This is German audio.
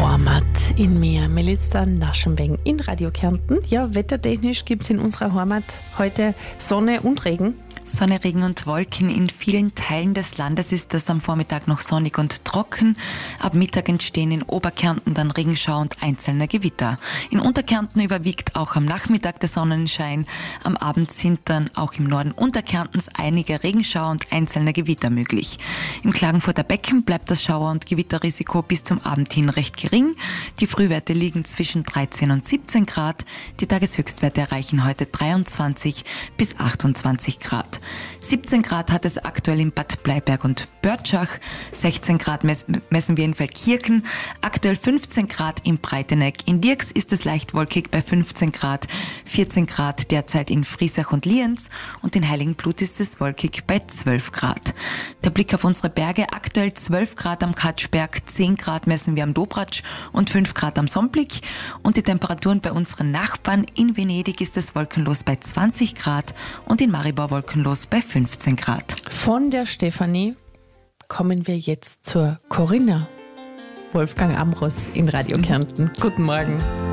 Heimat in mir. Melissa Naschenweng in Radio Kärnten. Ja, wettertechnisch gibt es in unserer Heimat heute Sonne und Regen. Sonne, Regen und Wolken. In vielen Teilen des Landes ist es am Vormittag noch sonnig und trocken. Ab Mittag entstehen in Oberkärnten dann Regenschauer und einzelne Gewitter. In Unterkärnten überwiegt auch am Nachmittag der Sonnenschein. Am Abend sind dann auch im Norden Unterkärntens einige Regenschauer und einzelne Gewitter möglich. Im Klagenfurter Becken bleibt das Schauer- und Gewitterrisiko bis zum Abend hin recht gering. Die Frühwerte liegen zwischen 13 und 17 Grad. Die Tageshöchstwerte erreichen heute 23 bis 28 Grad. 17 Grad hat es aktuell in Bad Bleiberg und Börtschach, 16 Grad messen wir in Feldkirchen, aktuell 15 Grad in Breiteneck. In Dirks ist es leicht wolkig bei 15 Grad, 14 Grad derzeit in Friesach und Lienz und in Heiligenblut ist es wolkig bei 12 Grad. Der Blick auf unsere Berge, aktuell 12 Grad am Katschberg, 10 Grad messen wir am Dobratsch und 5 Grad am Somblick und die Temperaturen bei unseren Nachbarn, in Venedig ist es wolkenlos bei 20 Grad und in Maribor wolkenlos bei 15 Grad. Von der Stefanie kommen wir jetzt zur Corinna. Wolfgang Ambros in Radio Kärnten. Guten Morgen.